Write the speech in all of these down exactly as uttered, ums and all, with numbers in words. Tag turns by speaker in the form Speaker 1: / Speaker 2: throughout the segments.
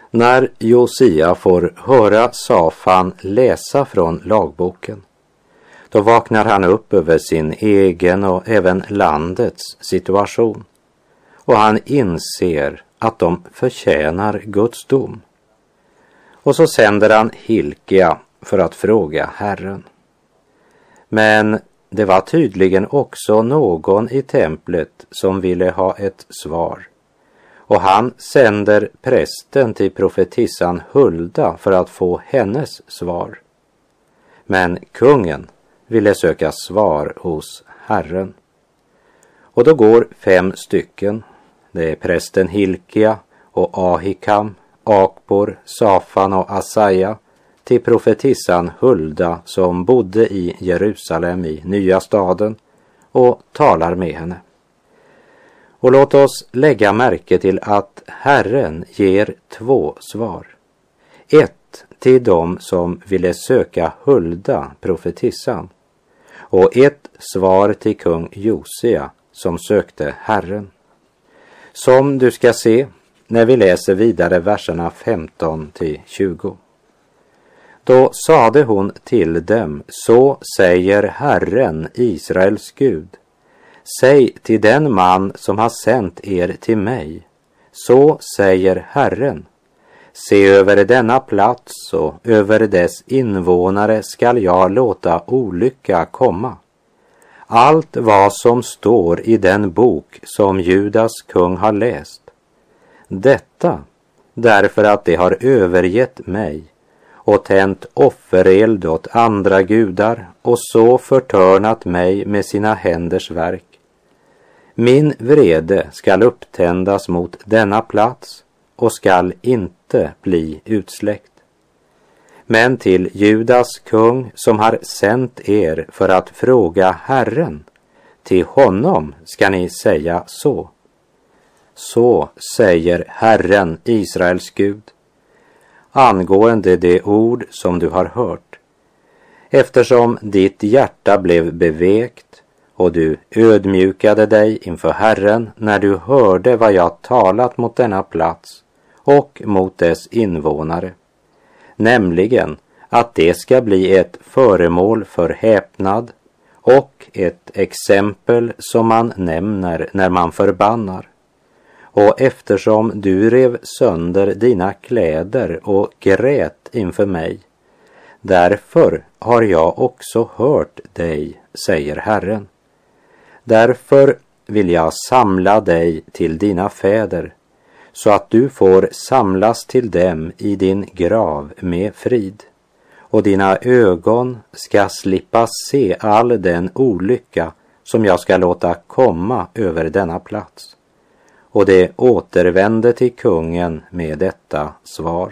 Speaker 1: När Josia får höra Safan läsa från lagboken, då vaknar han upp över sin egen och även landets situation. Och han inser att de förtjänar Guds dom. Och så sänder han Hilkia för att fråga Herren. Men det var tydligen också någon i templet som ville ha ett svar. Och han sänder prästen till profetissan Hulda för att få hennes svar. Men kungen ville söka svar hos Herren. Och då går fem stycken, det är prästen Hilkia och Ahikam, Akbor, Safan och Asaja, till profetissan Hulda som bodde i Jerusalem i nya staden och talar med henne. Och låt oss lägga märke till att Herren ger två svar. Ett till dem som ville söka Hulda, profetissan, och ett svar till kung Josia som sökte Herren. Som du ska se när vi läser vidare verserna femton till tjugo. Då sade hon till dem, så säger Herren, Israels Gud. Säg till den man som har sänt er till mig, så säger Herren. Se, över denna plats och över dess invånare skall jag låta olycka komma. Allt vad som står i den bok som Judas kung har läst. Detta därför att de har övergett mig och tänt offereld åt andra gudar och så förtörnat mig med sina händers verk. Min vrede skall upptändas mot denna plats och skall inte bli utsläckt. Men till Judas kung som har sänt er för att fråga Herren, till honom ska ni säga så. Så säger Herren, Israels Gud, angående det ord som du har hört. Eftersom ditt hjärta blev bevekt och du ödmjukade dig inför Herren när du hörde vad jag talat mot denna plats och mot dess invånare, nämligen att det ska bli ett föremål för häpnad och ett exempel som man nämner när man förbannar. Och eftersom du rev sönder dina kläder och grät inför mig, därför har jag också hört dig, säger Herren. Därför vill jag samla dig till dina fäder, så att du får samlas till dem i din grav med frid, och dina ögon ska slippa se all den olycka som jag ska låta komma över denna plats. Och det återvände till kungen med detta svar.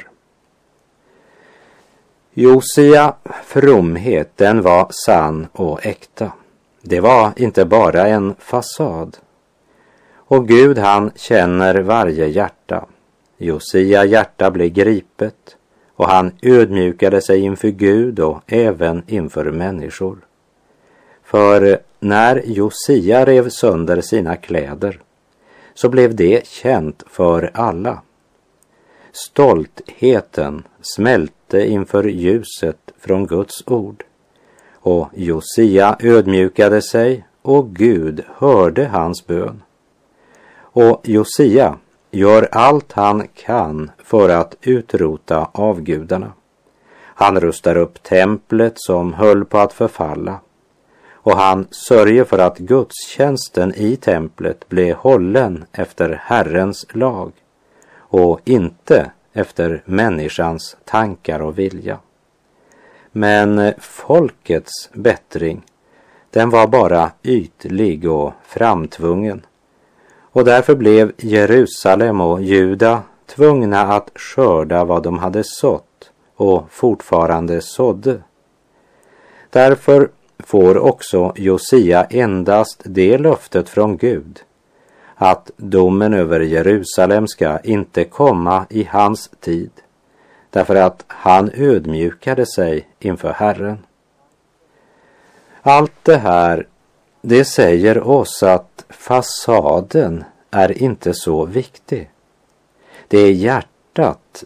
Speaker 1: Josia fromhet, den var sann och äkta. Det var inte bara en fasad. Och Gud, han känner varje hjärta. Josia hjärta blev gripet och han ödmjukade sig inför Gud och även inför människor. För när Josia rev sönder sina kläder så blev det känt för alla. Stoltheten smälte inför ljuset från Guds ord. Och Josia ödmjukade sig och Gud hörde hans bön. Och Josia gör allt han kan för att utrota avgudarna. Han rustar upp templet som höll på att förfalla. Och han sörjer för att gudstjänsten i templet blev hållen efter Herrens lag och inte efter människans tankar och vilja. Men folkets bättring, den var bara ytlig och framtvungen. Och därför blev Jerusalem och Juda tvungna att skörda vad de hade sått och fortfarande sådde. Därför får också Josia endast det löftet från Gud att domen över Jerusalem ska inte komma i hans tid, därför att han ödmjukade sig inför Herren. Allt det här, det säger oss att fasaden är inte så viktig. Det är hjärtat